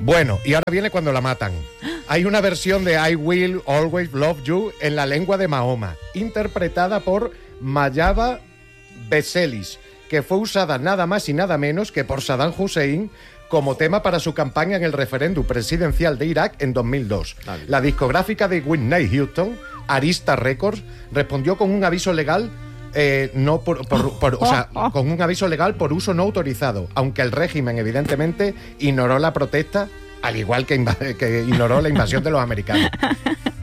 Bueno, y ahora viene cuando la matan. Hay una versión de I Will Always Love You en la lengua de Mahoma, interpretada por Mayaba Beselis, que fue usada nada más y nada menos que por Saddam Hussein como tema para su campaña en el referéndum presidencial de Irak en 2002. Vale. La discográfica de Whitney Houston, Arista Records, respondió con un aviso legal con un aviso legal por uso no autorizado, aunque el régimen evidentemente ignoró la protesta, al igual que ignoró la invasión de los americanos.